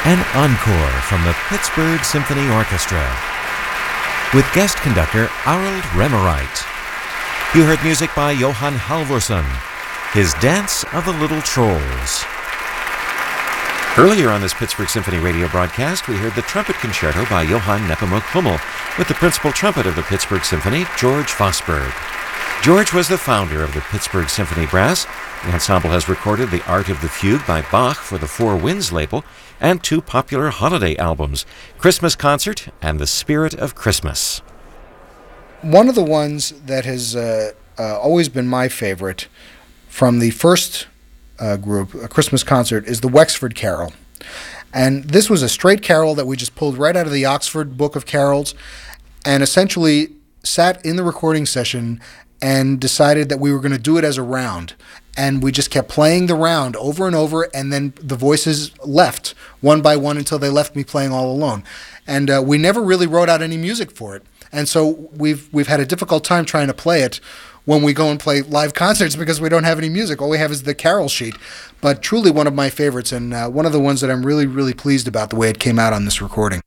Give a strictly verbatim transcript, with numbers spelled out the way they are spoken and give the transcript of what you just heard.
An encore from the Pittsburgh Symphony Orchestra with guest conductor Arald Remereit. You heard music by Johan Halvorson, his Dance of the Little Trolls. Earlier on this Pittsburgh Symphony radio broadcast, we heard the Trumpet Concerto by Johann Nepomuk Hummel with the principal trumpet of the Pittsburgh Symphony, George Vosburgh. George was the founder of the Pittsburgh Symphony Brass. The ensemble has recorded The Art of the Fugue by Bach for the Four Winds label and two popular holiday albums, Christmas Concert and The Spirit of Christmas. One of the ones that has uh, uh, always been my favorite from the first uh, group, A Christmas Concert, is the Wexford Carol. And this was a straight carol that we just pulled right out of the Oxford Book of Carols and essentially sat in the recording session and decided that we were going to do it as a round. And we just kept playing the round over and over, and then the voices left one by one until they left me playing all alone. And uh, we never really wrote out any music for it. And so we've we've had a difficult time trying to play it when we go and play live concerts because we don't have any music. All we have is the carol sheet. But truly one of my favorites, and uh, one of the ones that I'm really, really pleased about the way it came out on this recording.